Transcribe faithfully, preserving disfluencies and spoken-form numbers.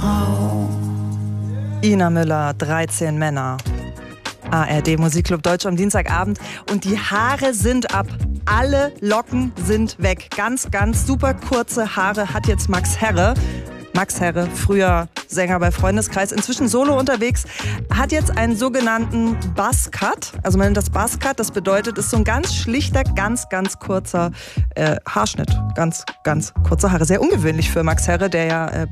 Frau. Ina Müller, dreizehn Männer. A R D Musikclub Deutsch am Dienstagabend. Und die Haare sind ab. Alle Locken sind weg. Ganz, ganz super kurze Haare hat jetzt Max Herre. Max Herre, früher Sänger bei Freundeskreis, inzwischen solo unterwegs, hat jetzt einen sogenannten Buzzcut. Also man nennt das Buzzcut, das bedeutet, ist so ein ganz schlichter, ganz, ganz kurzer äh, Haarschnitt. Ganz, ganz kurze Haare. Sehr ungewöhnlich für Max Herre, der ja äh,